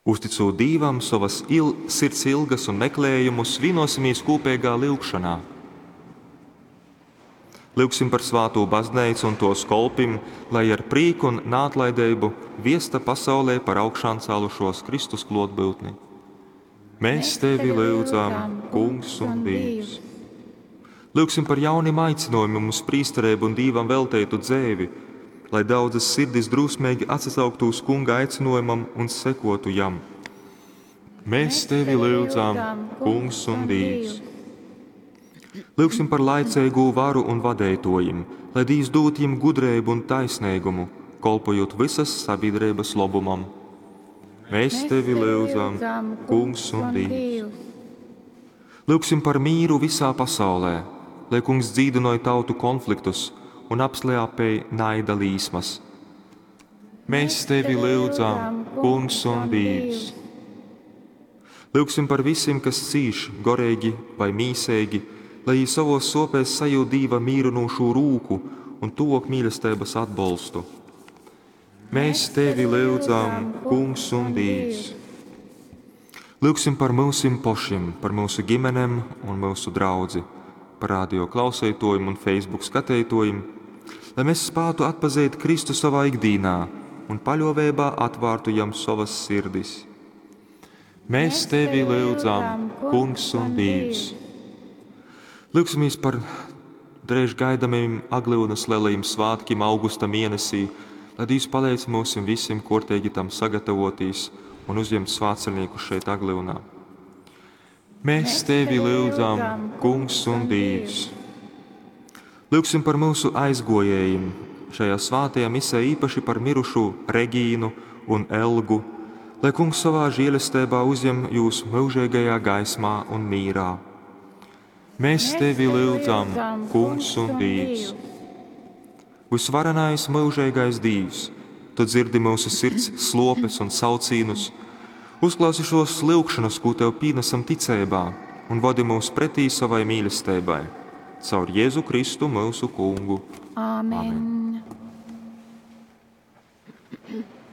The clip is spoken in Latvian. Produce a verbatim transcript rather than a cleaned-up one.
Uzticot Dīvam savas il, sirds ilgas un meklējumus, vienosimies kopīgā lūgšanā. Lūgsim par svāto baznīcu un to skolpim, lai ar prieku un nātlaidību viesta pasaulē par augšām cēlušos Kristus klotbūtni. Mēs tevi lūdzam, Kungs un Dievs. Lūgsim par jauniem aicinājumiem uz prīsterību un Dīvam veltītu dzēvi, lai daudzas sirdis drūsmīgi atsauktu uz Kunga aicinājumam un sekotu jam. Mēs tevi lūdzam, Kungs un Dievs. Lūgsim par laicīgu varu un vadētojiem, lai Dievs dot jiem gudrību un taisnīgumu, kolpojot visas sabiedrības labumam. Mēs tevi lūdzam, Kungs un Dievs. Lūgsim par mīru visā pasaulē, lai Kungs dzīdinoja tautu konfliktus un apslēpēja naida līsmas. Mēs tevi lūdzam, Kungs un Dievs. Lūgsim par visiem, kas cīš, gorīgi vai mīsīgi, lai viņi savos sopēs sajūt Dieva mīrinošu rūku un tuvāk mīlestības atbalstu. Mēs tevi lūdzam, Kungs un Dievs. Lūgsim par mūsim pašiem, par mūsu ģimenēm un mūsu draudzi, par radio klausētojiem un Facebook skatītojiem, lai mēs spētu atpazīt Kristu savā ikdīnā un paļāvībā atvārtu jam savas sirdis. Mēs tevi lūdzam, Kungs un Dievs. Lūgsimies par drēž gaidamiem Aglūnas lielajiem svātkiem augusta mēnesī, lai Dievs palīdz mums visiem kortīgi tam sagatavoties un uzņemt svētceļnieku šeit Aglūnā. Mēs tevi lūdzam, Kungs un Dievs. Lūgsim par mūsu aizgojējiem šajā svētajā misē, īpaši par mirušu Regīnu un Elgu, lai Kungs savā žēlastībā uzņem jūs mūžīgajā gaismā un mīrā. Mēs tevi lūdzam, Kungs un Dievs. Visvarenais mūžīgais Dievs, tu dzirdi mūsu sirds slopes un saucīnus, uzklausi šos lūgšanas, ko tev pīnesam ticībā, un vadi mūs pretī savai mīlestībai. Caur Jēzu Kristu mūsu Kungu. Amen. Amen.